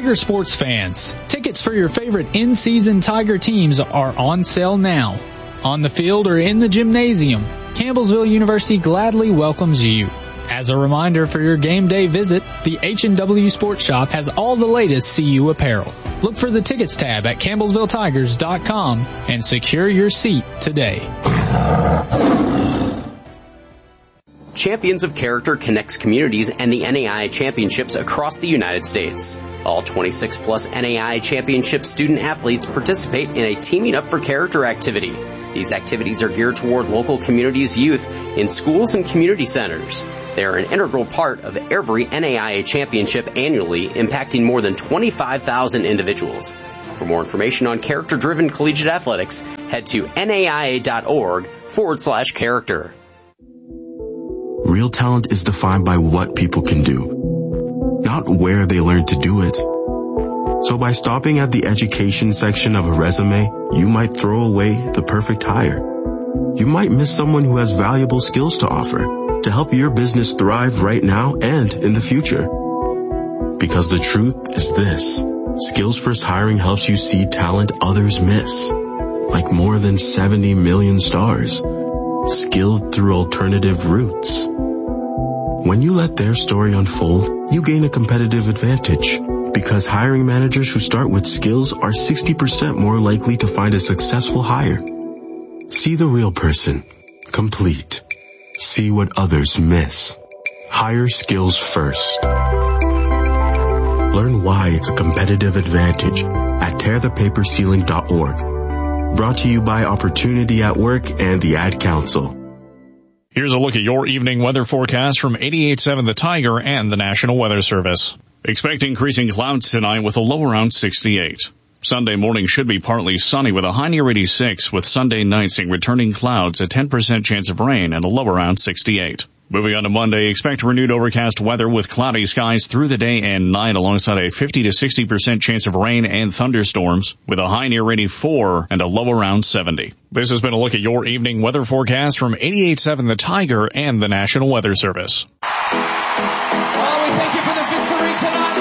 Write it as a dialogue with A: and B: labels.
A: Tiger sports fans, tickets for your favorite in-season Tiger teams are on sale now. On the field or in the gymnasium, Campbellsville University gladly welcomes you. As a reminder for your game day visit, the H&W Sports Shop has all the latest CU apparel. Look for the tickets tab at campbellsvilletigers.com and secure your seat today.
B: Champions of Character connects communities and the NAIA Championships across the United States. All 26-plus NAIA Championship student athletes participate in a Teaming Up for Character activity. These activities are geared toward local communities' youth in schools and community centers. They are an integral part of every NAIA Championship annually, impacting more than 25,000 individuals. For more information on character-driven collegiate athletics, head to naia.org/character.
C: Real talent is defined by what people can do, not where they learn to do it. So by stopping at the education section of a resume, you might throw away the perfect hire. You might miss someone who has valuable skills to offer to help your business thrive right now and in the future. Because the truth is this: Skills First Hiring helps you see talent others miss, like more than 70 million stars, skilled through alternative routes. When you let their story unfold, you gain a competitive advantage, because hiring managers who start with skills are 60% more likely to find a successful hire. See the real person, complete. See what others miss. Hire skills first. Learn why it's a competitive advantage at tearthepaperceiling.org. Brought to you by Opportunity at Work and the Ad Council.
D: Here's a look at your evening weather forecast from 88.7 The Tiger and the National Weather Service. Expect increasing clouds tonight with a low around 68. Sunday morning should be partly sunny with a high near 86, with Sunday night seeing returning clouds, a 10% chance of rain, and a low around 68. Moving on to Monday, expect renewed overcast weather with cloudy skies through the day and night alongside a 50 to 60% chance of rain and thunderstorms with a high near 84 and a low around 70. This has been a look at your evening weather forecast from 88.7 The Tiger and the National Weather Service.
E: Oh, we thank you for the victory tonight.